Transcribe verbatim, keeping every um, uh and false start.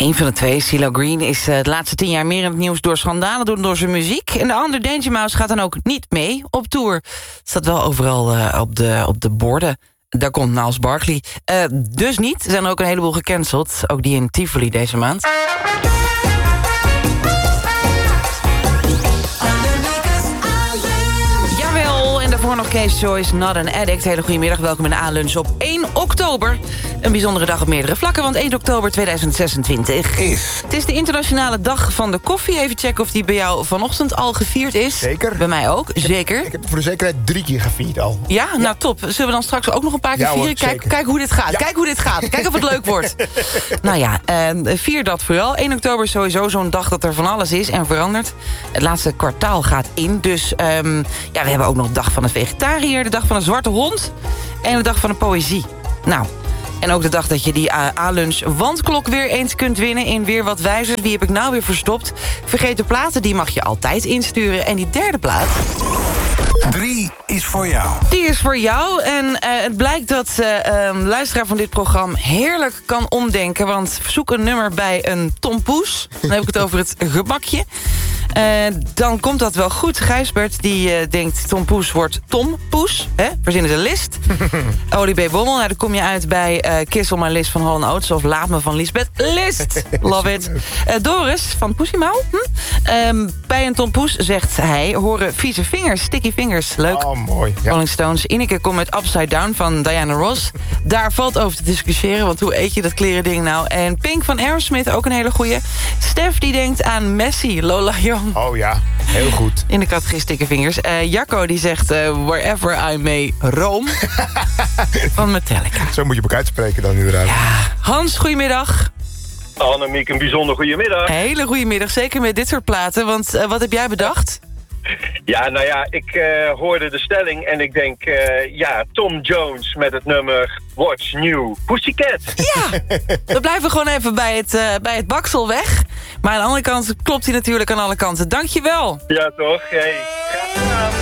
Een van de twee, CeeLo Green, is uh, de laatste tien jaar meer in het nieuws door schandalen doen door zijn muziek. En de ander, Danger Mouse, gaat dan ook niet mee op tour. Het staat wel overal uh, op, de, op de borden. Daar komt Niles Barkley. Uh, dus niet. Er zijn er ook een heleboel gecanceld. Ook die in Tivoli deze maand. Daarvoor nog Case Choice, Not an Addict. Hele goedemiddag, welkom in de A-lunch op één oktober. Een bijzondere dag op meerdere vlakken, want één oktober tweeduizend zesentwintig is. Het is de internationale dag van de koffie. Even checken of die bij jou vanochtend al gevierd is. Zeker. Bij mij ook, zeker. Ik heb het voor de zekerheid drie keer gevierd al. Ja, nou ja. Top. Zullen we dan straks ook nog een paar keer ja, vieren? hoor, kijk, kijk hoe dit gaat. Ja. Kijk hoe dit gaat. Kijk of het leuk wordt. Nou ja, uh, vier dat vooral. één oktober is sowieso zo'n dag dat er van alles is en verandert. Het laatste kwartaal gaat in. Dus um, ja, we hebben ook nog de dag van de vegetariër, de dag van de zwarte hond en de dag van de poëzie. Nou, en ook de dag dat je die A-lunch wandklok weer eens kunt winnen in Weer Wat Wijzer. Wie heb ik nou weer verstopt? Vergeten platen, die mag je altijd insturen. En die derde plaat... Drie is voor jou. Die is voor jou. En uh, het blijkt dat uh, um, luisteraar van dit programma heerlijk kan omdenken. Want zoek een nummer bij een tompoes. Dan heb ik het over het gebakje. Uh, dan komt dat wel goed. Gijsbert die uh, denkt tompoes wordt tompoes. Hè? Verzin is een list. Olie B. Bommel. Nou, dan kom je uit bij uh, Kiss on My List van Hall and Oates. Of Laat Me van Lisbeth List. Love it. Uh, Doris van Poesie Mouw. Hm? Um, bij een tompoes zegt hij horen vieze vingers, sticky fingers. Leuk. Oh, mooi. Ja. Rolling Stones. Ineke komt met Upside Down van Diana Ross. Daar valt over te discussiëren, want hoe eet je dat kleren ding nou? En Pink van Aerosmith, ook een hele goeie. Stef die denkt aan Messi, Lola Young. Oh ja, heel goed. In de categorie sticky fingers. Uh, Jacco die zegt uh, Wherever I May Roam van Metallica. Zo moet je elkaar uitspreken dan inderdaad. Ja. Hans, goedemiddag. Annemiek, een bijzonder goedemiddag. Hele goedemiddag, zeker met dit soort platen. Want uh, wat heb jij bedacht? Ja, nou ja, ik uh, hoorde de stelling en ik denk, uh, ja, Tom Jones met het nummer What's New Pussycat. Ja, we blijven gewoon even bij het, uh, bij het baksel weg. Maar aan de andere kant klopt hij natuurlijk aan alle kanten. Dankjewel. Ja, toch? Hey, graag gedaan.